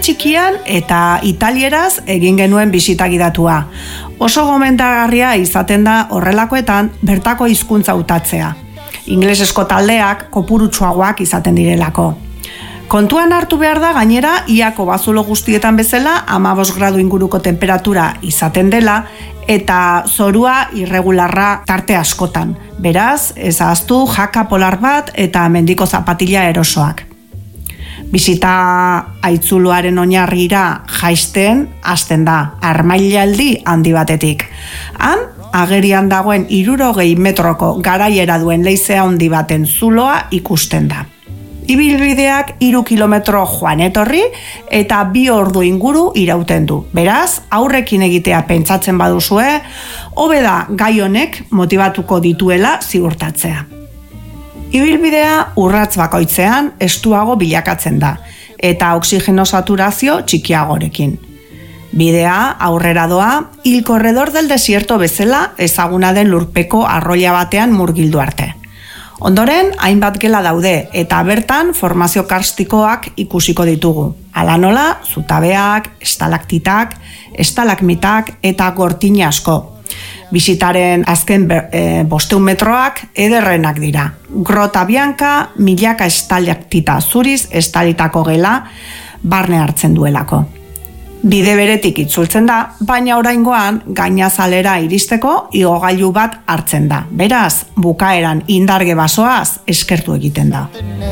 txikian eta italieraz egin genuen bisita gidatua. Oso gomendagarria izaten da horrelakoetan bertako hizkuntza hautatzea. Ingelesesko taldeak kopurutsuagoak izaten direlako. Kontuan hartu behar da gainera iako bazulo guztietan bezala 15 gradu inguruko temperatura izaten dela eta zorua irregularra tarte askotan. Beraz, ez ahaztu jaka polar bat eta mendiko zapatila erosoak. Bisita haitzuloaren oinarrira jaisten hasten da, armailaldi handi batetik. Han, agerian dagoen 60 metroko garaiera duen leize handi baten zuloa ikusten da. Ibilbideak 3 kilometro joan etorri eta 2 ordu inguru irauten du. Beraz, aurrekin egitea pentsatzen baduzue, hobe da gai honek motibatuko dituela ziurtatzea. Ibilbidea urratz bakoitzean estuago bilakatzen da eta oxigeno saturazio txikiagorekin. Bidea aurrera doa Il Corredor del Desierto bezala ezaguna den lurpeko arroila batean murgildu arte. Ondoren, hainbat gela daude eta bertan formazio karstikoak ikusiko ditugu. Hala nola, zutabeak, estalaktitak, estalagmitak eta gortina asko. Bisitaren azken 500 metroak ederrenak dira. Grota Bianca, milaka estalaktita zuriz estalitako gela barne hartzen duelako. Bide beretik itzultzen da, baina oraingoan gainazalera iristeko igogailu bat hartzen da. Beraz, bukaeran indarge basoaz eskertu egiten da.